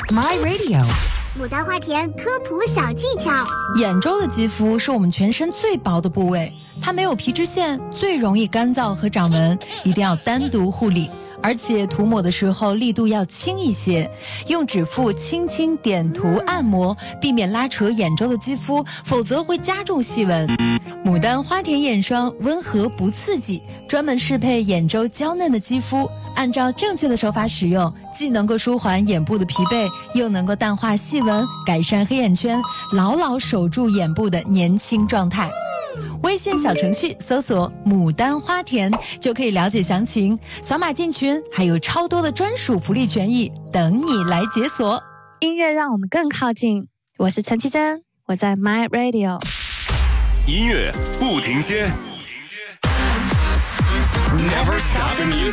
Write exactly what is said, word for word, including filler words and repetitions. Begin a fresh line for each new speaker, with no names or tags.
My Radio。
牡丹花田科普小技巧。
眼周的肌肤是我们全身最薄的部位，它没有皮脂腺，最容易干燥和长纹，一定要单独护理。而且涂抹的时候力度要轻一些，用指腹轻轻点涂按摩，避免拉扯眼周的肌肤，否则会加重细纹。牡丹花田眼霜温和不刺激，专门适配眼周娇嫩的肌肤，按照正确的手法使用，既能够舒缓眼部的疲惫，又能够淡化细纹，改善黑眼圈，牢牢守住眼部的年轻状态。微信小程序搜索牡丹花田就可以了解详情，扫码进群还有超多的专属福利权益等你来解锁。
音乐让我们更靠近，我是陈绮贞，我在 My Radio。
音乐不停歇， Never stop the music。